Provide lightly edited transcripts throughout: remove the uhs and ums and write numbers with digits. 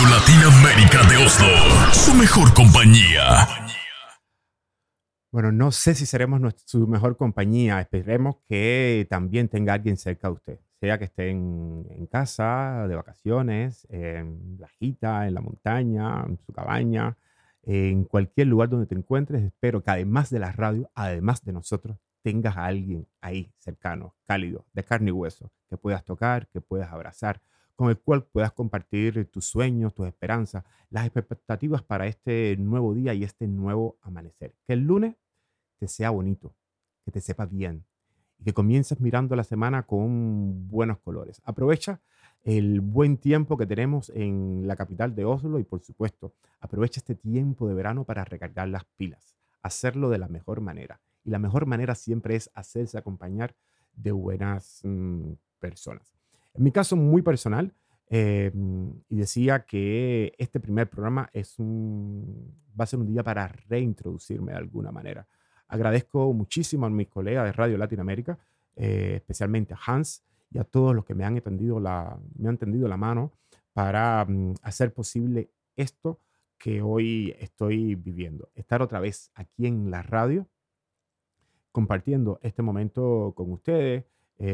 Radio Latinoamérica de Oslo, su mejor compañía. Bueno, no sé si seremos su mejor compañía. Esperemos que también tenga alguien cerca de usted. Sea que esté en casa, de vacaciones, en la jita, en la montaña, en su cabaña, en cualquier lugar donde te encuentres. Espero que además de la radio, además de nosotros, tengas a alguien ahí cercano, cálido, de carne y hueso, que puedas tocar, que puedas abrazar, con el cual puedas compartir tus sueños, tus esperanzas, las expectativas para este nuevo día y este nuevo amanecer. Que el lunes te sea bonito, que te sepa bien y que comiences mirando la semana con buenos colores. Aprovecha el buen tiempo que tenemos en la capital de Oslo y, por supuesto, aprovecha este tiempo de verano para recargar las pilas, hacerlo de la mejor manera. Y la mejor manera siempre es hacerse acompañar de buenas personas. En mi caso muy personal, y decía que este primer programa va a ser un día para reintroducirme de alguna manera. Agradezco muchísimo a mis colegas de Radio Latinoamérica, especialmente a Hans y a todos los que me han tendido la mano para hacer posible esto que hoy estoy viviendo. Estar otra vez aquí en la radio, compartiendo este momento con ustedes,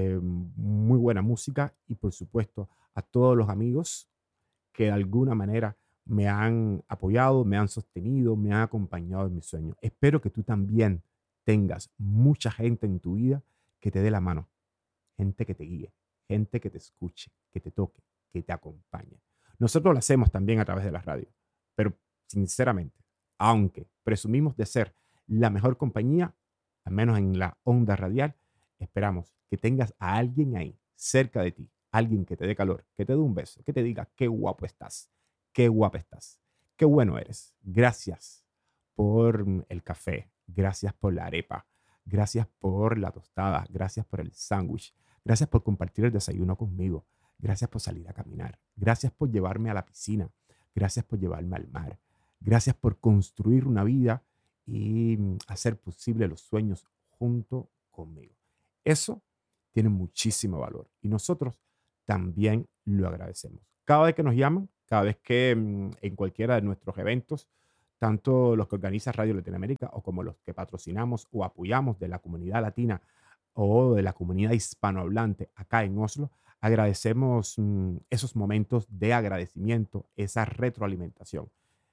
muy buena música y por supuesto a todos los amigos que de alguna manera me han apoyado, me han sostenido, me han acompañado en mis sueños. Espero que tú también tengas mucha gente en tu vida que te dé la mano, gente que te guíe, gente que te escuche, que te toque, que te acompañe. Nosotros lo hacemos también a través de la radio, pero sinceramente, aunque presumimos de ser la mejor compañía, al menos en la onda radial, esperamos que tengas a alguien ahí, cerca de ti, alguien que te dé calor, que te dé un beso, que te diga qué guapo estás, qué guapa estás, qué bueno eres. Gracias por el café, gracias por la arepa, gracias por la tostada, gracias por el sándwich, gracias por compartir el desayuno conmigo, gracias por salir a caminar, gracias por llevarme a la piscina, gracias por llevarme al mar, gracias por construir una vida y hacer posible los sueños junto conmigo. Eso tiene muchísimo valor y nosotros también lo agradecemos. Cada vez que nos llaman, cada vez que en cualquiera de nuestros eventos, tanto los que organiza Radio Latinoamérica o como los que patrocinamos o apoyamos de la comunidad latina o de la comunidad hispanohablante acá en Oslo, agradecemos esos momentos de agradecimiento, esa retroalimentación.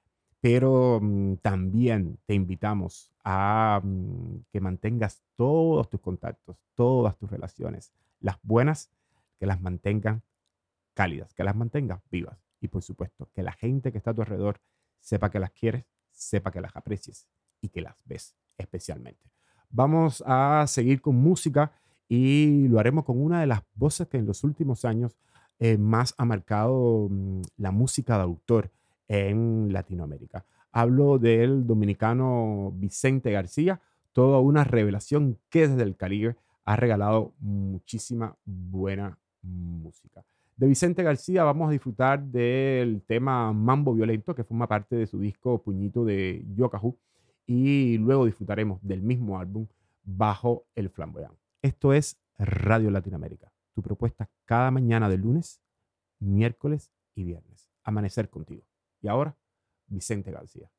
Pero también te invitamos a que mantengas todos tus contactos, todas tus relaciones, las buenas, que las mantengan cálidas, que las mantengas vivas. Y por supuesto, que la gente que está a tu alrededor sepa que las quieres, sepa que las aprecies y que las ves especialmente. Vamos a seguir con música y lo haremos con una de las voces que en los últimos años más ha marcado la música de autor en Latinoamérica. Hablo del dominicano Vicente García, toda una revelación que desde el Caribe ha regalado muchísima buena música. De Vicente García vamos a disfrutar del tema Mambo Violento, que forma parte de su disco Puñito de Yocajú, y luego disfrutaremos del mismo álbum Bajo el Flamboyán. Esto es Radio Latinoamérica, tu propuesta cada mañana de lunes, miércoles y viernes. Amanecer contigo. Y ahora, Vicente García.